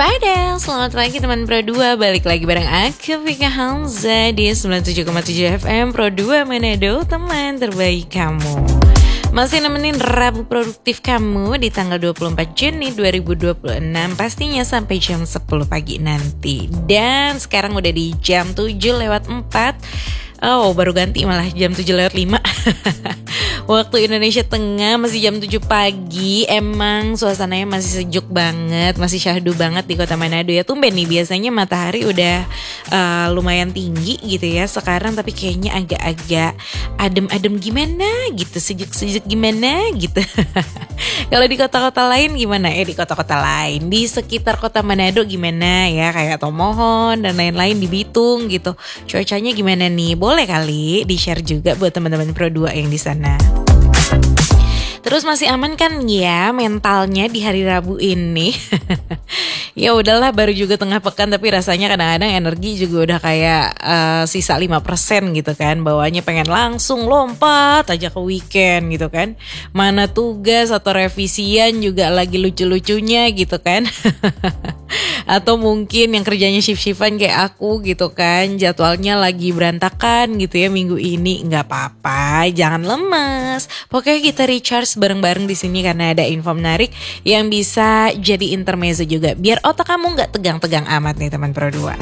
Padahal selamat pagi teman Pro 2. Balik lagi bareng aku Vika Hamzah di 97,7 FM Pro 2 Manado, teman terbaik kamu. Masih nemenin Rabu produktif kamu di tanggal 24 Juni 2026, pastinya sampai jam 10 pagi nanti. Dan sekarang udah di jam 7:04. Oh, baru ganti malah jam 7:05. Waktu Indonesia Tengah masih jam 7 pagi. Emang suasananya masih sejuk banget, masih syahdu banget di kota Manado ya. Tumben nih, biasanya matahari udah lumayan tinggi gitu ya sekarang, tapi kayaknya agak-agak adem-adem gimana gitu, sejuk-sejuk gimana gitu. Kalau di kota-kota lain gimana? Di kota-kota lain di sekitar kota Manado gimana ya, kayak Tomohon dan lain-lain di Bitung gitu. Cuacanya gimana nih? Boleh kali di-share juga buat teman-teman Pro 2 yang di sana. Terus masih aman kan ya mentalnya di hari Rabu ini? Ya udahlah, baru juga tengah pekan tapi rasanya kadang-kadang energi juga udah kayak sisa 5% gitu kan. Bawaannya pengen langsung lompat aja ke weekend gitu kan. Mana tugas atau revisian juga lagi lucu-lucunya gitu kan. Atau mungkin yang kerjanya shift-shiftan kayak aku gitu kan, jadwalnya lagi berantakan gitu ya minggu ini. Nggak apa-apa, jangan lemes. Pokoknya kita recharge bareng-bareng di sini karena ada info menarik yang bisa jadi intermezzo juga, biar otak kamu nggak tegang-tegang amat nih teman Pro 2.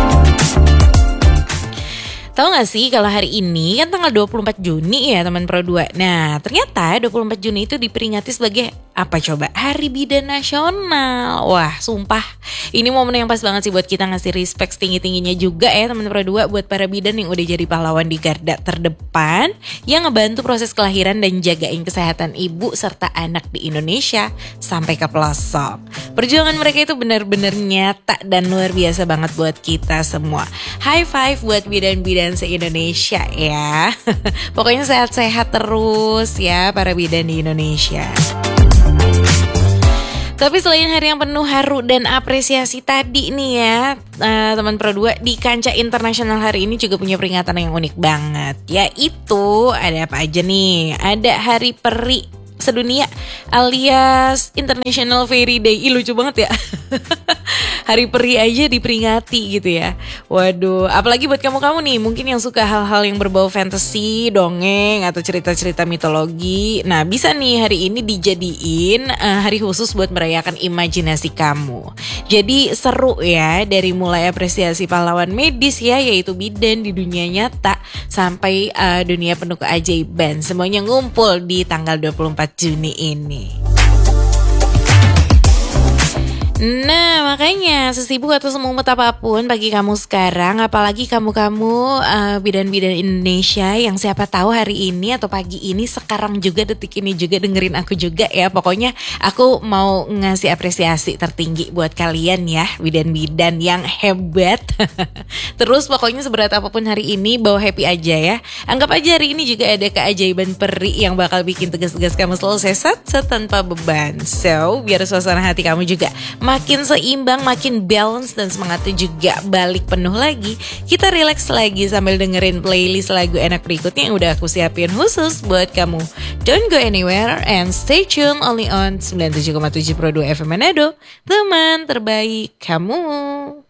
Tahu gak sih kalau hari ini kan tanggal 24 Juni ya teman Pro 2. Nah ternyata 24 Juni itu diperingati sebagai apa coba? Hari Bidan Nasional. Wah sumpah ini momen yang pas banget sih buat kita ngasih respect tinggi-tingginya juga ya teman Pro 2 buat para bidan yang udah jadi pahlawan di garda terdepan, yang ngebantu proses kelahiran dan jagain kesehatan ibu serta anak di Indonesia sampai ke pelosok. Perjuangan mereka itu benar-benar nyata dan luar biasa banget buat kita semua. High five buat bidan-bidan se-Indonesia ya. Pokoknya sehat-sehat terus ya para bidan di Indonesia. Tapi selain hari yang penuh haru dan apresiasi tadi nih ya, teman Pro 2, di kancah internasional hari ini juga punya peringatan yang unik banget. Yaitu ada apa aja nih? Ada Hari Peri Sedunia alias International Fairy Day. Ih lucu banget ya. Hari peri aja diperingati gitu ya. Waduh, apalagi buat kamu-kamu nih mungkin yang suka hal-hal yang berbau fantasy, dongeng atau cerita-cerita mitologi. Nah bisa nih hari ini dijadiin hari khusus buat merayakan imajinasi kamu. Jadi seru ya, dari mulai apresiasi pahlawan medis ya, yaitu bidan di dunia nyata, sampai dunia penuh keajaiban. Semuanya ngumpul di tanggal 24 Juni ini. Nah makanya sesibuk atau semumut apapun bagi kamu sekarang, apalagi kamu-kamu bidan-bidan Indonesia yang siapa tahu hari ini atau pagi ini, sekarang juga, detik ini juga dengerin aku juga ya. Pokoknya aku mau ngasih apresiasi tertinggi buat kalian ya, bidan-bidan yang hebat. Terus pokoknya seberat apapun hari ini, bawa happy aja ya. Anggap aja hari ini juga ada keajaiban peri yang bakal bikin tugas-tugas kamu selalu sesat tanpa beban. So biar suasana hati kamu juga makin seimbang, makin balance, dan semangatnya juga balik penuh lagi, kita relax lagi sambil dengerin playlist lagu enak berikutnya yang udah aku siapin khusus buat kamu. Don't go anywhere and stay tuned only on 97,7 Pro 2 FM Manado, teman terbaik kamu.